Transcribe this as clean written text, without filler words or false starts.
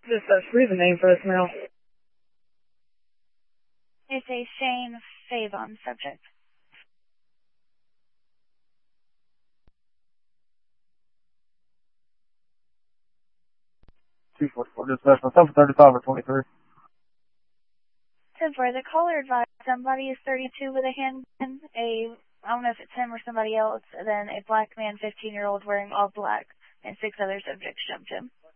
Just leave a name for us now. It's a Shane Favon subject. 244 dispatch, myself 35 or 23. 10-4, the caller advised somebody is 32 with a handgun, I don't know if it's him or somebody else, then a black man, 15-year-old, wearing all black, and 6 other subjects jumped him.